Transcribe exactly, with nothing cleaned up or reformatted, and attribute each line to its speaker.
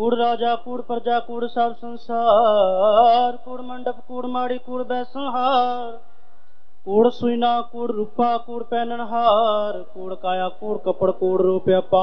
Speaker 1: कूड़ राजा कूड़ प्रजा कूड़ सब संसार, कूड़ मंडप कूड़ माड़ी कूड़ बैसनहार, कूड़ सुईना कूड़ रूपा कूड़ पहननहार, कूड़ काया कूड़ कपड़ कूड़ रूप